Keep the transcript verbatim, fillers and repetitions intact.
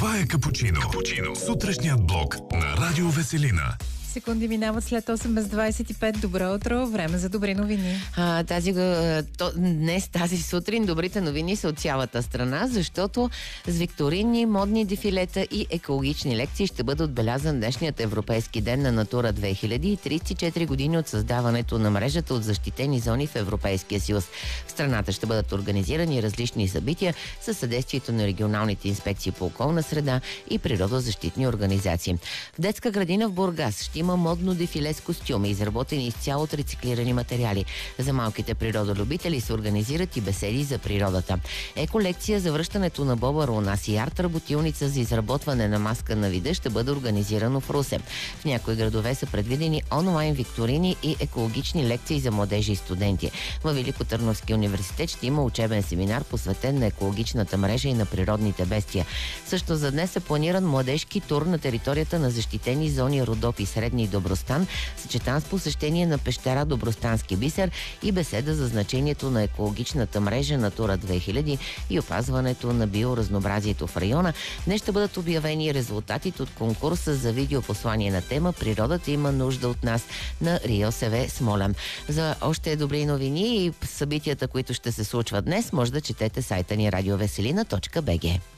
Това е Капучино. Капучино. Сутрешният блок на Радио Веселина. Секунди минават след осем без двадесет и пет. Добро утро, време за добри новини. А, тази, то, днес, тази сутрин, добрите новини са от цялата страна, защото с викторини, модни дефилета и екологични лекции ще бъде отбелязан днешният Европейски ден на Натура две хиляди и тридесет и четири години от създаването на мрежата от защитени зони в Европейския съюз. В страната ще бъдат организирани различни събития със съдействието на регионалните инспекции по околна среда и природозащитни организации. В детска градина в Бургас ще има модно дефиле с костюми, изработени изцяло от рециклирани материали. За малките природолюбители се организират и беседи за природата. Еколекция за връщането на бобър у нас и арт-работилница за изработване на маска на вида ще бъде организирано в Русе. В някои градове са предвидени онлайн викторини и екологични лекции за младежи и студенти. Във Великотърновски университет ще има учебен семинар, посветен на екологичната мрежа и на природните бестия. Също за днес е планиран младежки тур на територията на защитени зони Родопи, Средни и Добростан, съчетан с посещение на пещера Добростански бисер и беседа за значението на екологичната мрежа Натура две хиляди и опазването на биоразнообразието в района. Днес ще бъдат обявени резултатите от конкурса за видеопослание на тема "Природата има нужда от нас" на РИОСВ Смолян. За още добри новини и събитията, които ще се случват днес, може да четете сайта ни радиовеселина точка бг.